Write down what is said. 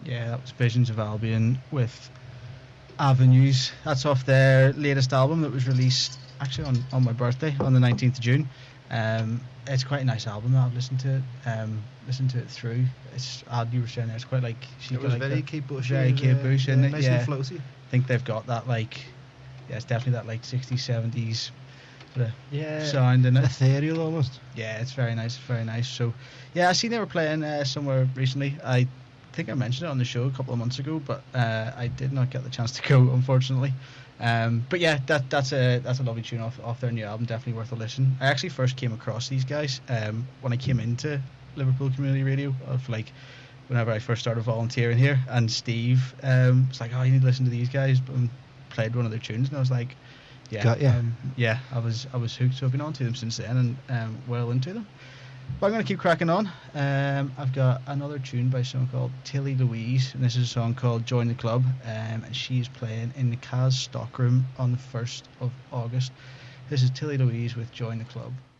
Yeah, that was Visions of Albion with Avenues. That's off their latest album that was released actually on my birthday on the 19th of June. It's quite a nice album. I've listened to it through. It's odd you were saying there. It's quite like it was very Kate Bush, very Kate Bush, isn't it? Nice and floaty. I think they've got that it's definitely that 60s, 70s sort of sound in it. Ethereal almost. Yeah, it's very nice, very nice. So, yeah, I seen they were playing somewhere recently. I think I mentioned it on the show a couple of months ago, but I did not get the chance to go, unfortunately. But yeah, that's a lovely tune off their new album. Definitely worth a listen. I actually first came across these guys when I came into Liverpool Community Radio, whenever I first started volunteering here, and Steve was like, "Oh, you need to listen to these guys," and played one of their tunes, and I was like, "Yeah, I was hooked." So I've been on to them since then, and well into them. But I'm going to keep cracking on. I've got another tune by someone called Tilly Louise, and this is a song called Join the Club, and she's playing in the Kaz Stockroom on the 1st of August. This is Tilly Louise with Join the Club.